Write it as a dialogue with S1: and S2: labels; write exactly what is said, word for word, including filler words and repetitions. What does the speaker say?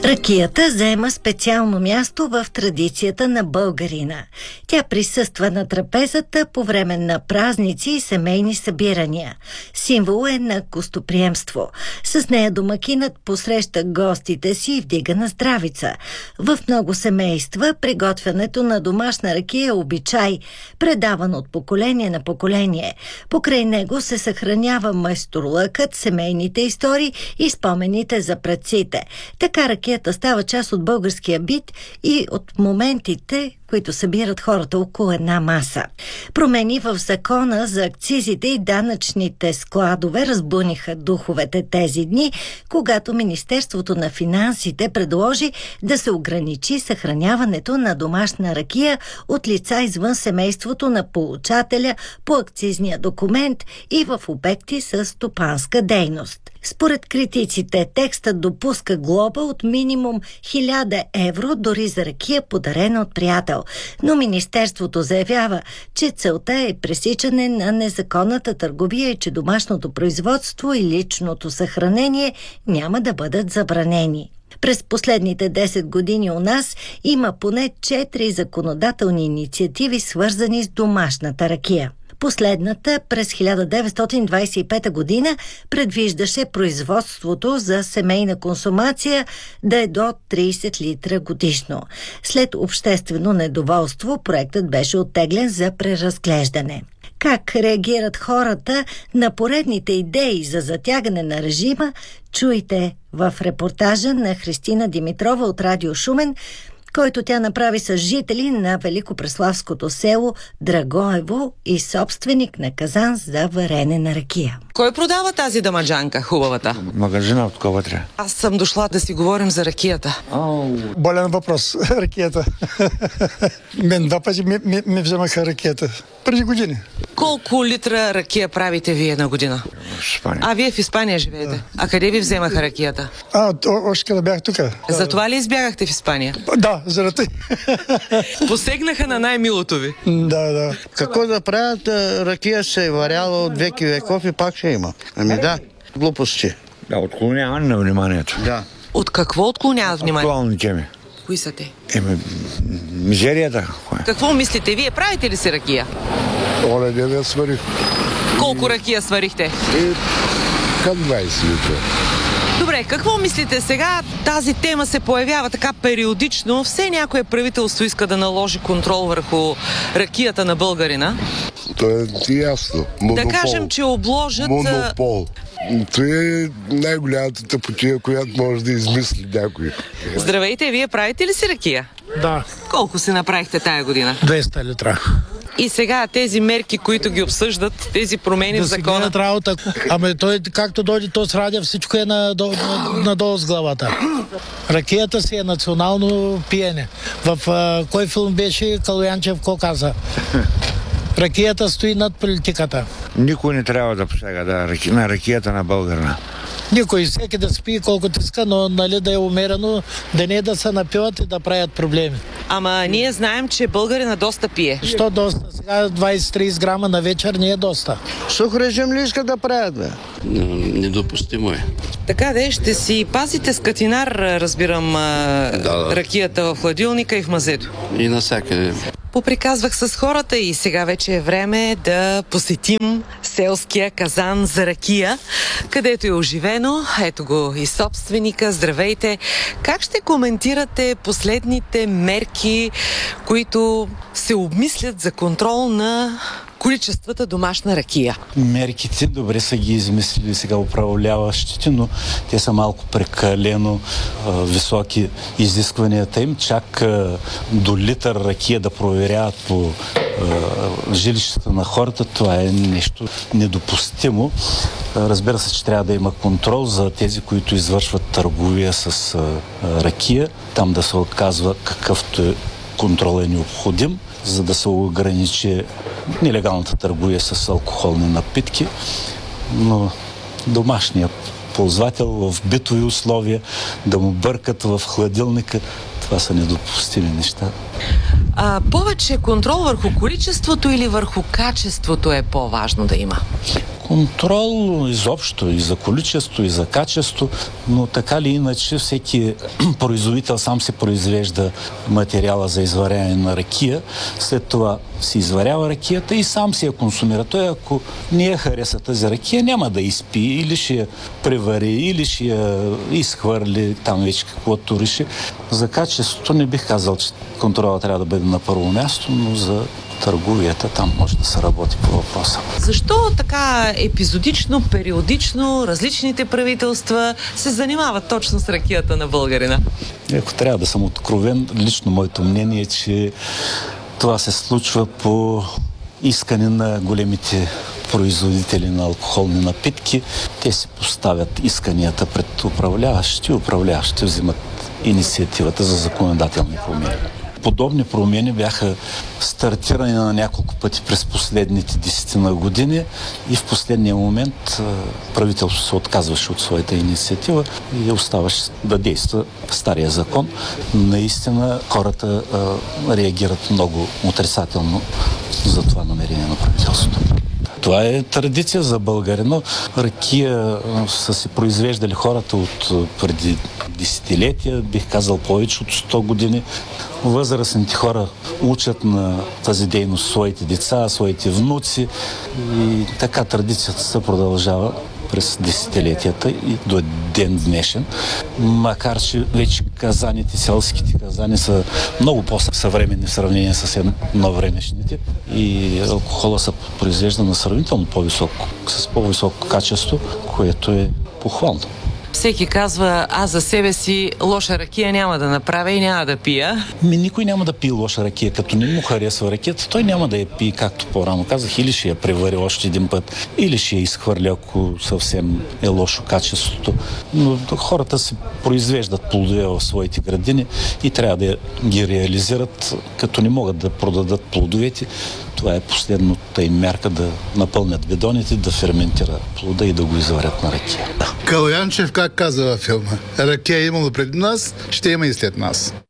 S1: Ракията заема специално място в традицията на българина. Тя присъства на трапезата по време на празници и семейни събирания. Символ е на гостоприемство. С нея домакинът посреща гостите си и вдига на здравица. В много семейства приготвянето на домашна ракия е обичай, предаван от поколение на поколение. Покрай него се съхранява майсторлъкът, семейните истории и спомените за предците. Така ракията става част от българския бит и от моментите, които събират хората около една маса. Промени в закона за акцизите и данъчните складове разбуниха духовете тези дни, когато Министерството на финансите предложи да се ограничи съхраняването на домашна ракия от лица извън семейството на получателя по акцизния документ и в обекти с стопанска дейност. Според критиците, текстът допуска глоба от минимум хиляда евро дори за ракия, подарена от приятел. Но Министерството заявява, че целта е пресичане на незаконната търговия и че домашното производство и личното съхранение няма да бъдат забранени. През последните десет години у нас има поне четири законодателни инициативи, свързани с домашната ракия. Последната през хиляда деветстотин двадесет и пета година предвиждаше производството за семейна консумация да е до тридесет литра годишно. След обществено недоволство проектът беше оттеглен за преразглеждане. Как реагират хората на поредните идеи за затягане на режима, чуйте в репортажа на Христина Димитрова от Радио Шумен, който тя направи с жители на Великопреславското село Драгоево и собственик на казан за варене на ракия.
S2: Кой продава тази дамаджанка, хубавата?
S3: Магазина от вътре.
S2: Аз съм дошла да си говорим за ракията.
S3: Oh. Болен въпрос. Ракията. Мен два пъти ми, ми, ми вземаха ракията. Преди години.
S2: Колко литра ракия правите вие на година?
S3: В Испания.
S2: А вие в Испания живеете? Да. А къде ви вземаха ракията?
S3: А, още къде бях тук.
S2: Затова ли избягахте в Испания?
S3: Да, заради.
S2: Посегнаха на най-милото ви.
S3: Да, да.
S4: Какво да правят? Ракия се е варяла от веки веков и пак ще има. Ами да, глупости.
S3: Да, отклоняване на вниманието.
S4: Да.
S2: От какво отклоняват внимание?
S3: Актуални теми.
S2: Кои са те?
S3: Еми, мизерията.
S2: Какво мислите? Вие правите ли си ракия?
S5: Оле, не я сварих.
S2: Колко ракия сварихте?
S5: И към двадесет литра.
S2: Добре, какво мислите сега? Тази тема се появява така периодично. Все някое правителство иска да наложи контрол върху ракията на българина.
S5: То е ясно. Монопол.
S2: Да кажем, че обложат...
S5: Монопол. Това е най-голямата тъпотия, която може да измисли някой.
S2: Здравейте, вие правите ли си ракия?
S6: Да.
S2: Колко си направихте тая година?
S6: двеста литра.
S2: И сега тези мерки, които ги обсъждат, тези промени
S6: да
S2: в закона...
S6: Да си гледат работа. Ами той, както дойде, то с радио, всичко е надолу, надолу с главата. Ракията си е национално пиене. В а, кой филм беше Калоянчев, ко каза? Ракията стои над политиката.
S3: Никой не трябва да посяга да, на ракията на българина.
S6: Никой, всеки да спи колкото иска, но нали, да е умерено, да не да се напиват и да правят проблеми.
S2: Ама ние знаем, че българина доста пие.
S6: Що доста? Сега двадесет-тридесет грама на вечер не е доста.
S4: Сух режим ли искат да правят, бе?
S7: Недопустимо е.
S2: Така де, ще си пазите с катинар, разбирам, да, да. Ракията в хладилника и в мазето.
S7: И навсякъде.
S2: Поприказвах с хората и сега вече е време да посетим селския казан за ракия, където е оживено. Ето го и собственика. Здравейте! Как ще коментирате последните мерки, които се обмислят за контрол на количествата домашна ракия?
S8: Мерките добре са ги измислили сега управляващите, но те са малко прекалено а, високи изискванията им. Чак а, до литър ракия да проверяват по а, жилищата на хората, това е нещо недопустимо. А, разбира се, че трябва да има контрол за тези, които извършват търговия с а, а, ракия. Там да се отказва какъвто е контрол е необходим, за да се ограничи нелегалната търговия с алкохолни напитки, но домашният ползвател в битови условия да му бъркат в хладилника, това са недопустими неща.
S2: А повече контрол върху количеството или върху качеството е по-важно да има?
S8: Контрол изобщо и за количество, и за качество, но така ли иначе всеки производител сам се произвежда материала за изваряване на ракия, след това си изварява ракията и сам си я консумира. Той, ако не я хареса тази ракия, няма да изпи, или ще я превари, или ще я изхвърли, там вече каквото реши. За качеството не бих казал, че контрола трябва да бъде на първо място, но за търговията там може да се работи по въпроса.
S2: Защо така епизодично, периодично различните правителства се занимават точно с ракията на българина?
S8: Ако трябва да съм откровен, лично моето мнение е, че това се случва по искане на големите производители на алкохолни напитки. Те си поставят исканията пред управляващи, управляващи взимат инициативата за законодателни промени. Подобни промени бяха стартирани на няколко пъти през последните десетина години и в последния момент правителството се отказваше от своята инициатива и оставаше да действа стария закон. Наистина хората а, реагират много отрицателно за това намерение на правителството. Това е традиция за българина. Ракия са се произвеждали хората от преди десетилетия, бих казал повече от сто години. Възрастните хора учат на тази дейност своите деца, своите внуци и така традицията се продължава през десетилетията и до ден днешен. Макар че вече казаните, селските казани са много по-съвременни в сравнение с едновремешните и алкохола се произвежда на сравнително по-високо, с по-високо качество, което е похвално.
S2: Всеки казва, аз за себе си лоша ракия няма да направя и няма да пия.
S8: Ми никой няма да пие лоша ракия. Като не му харесва ракията, той няма да я пие, както по-рано казах, или ще я превари още един път, или ще я изхвърля, ако съвсем е лошо качеството. Но хората си произвеждат плодове в своите градини и трябва да ги реализират, като не могат да продадат плодовете. Това е последната им мярка да напълнят бидоните, да ферментира плода и да го изварят на ракия.
S9: Калоянчев как казва във филма? Ракия е имало преди нас, ще има и след нас.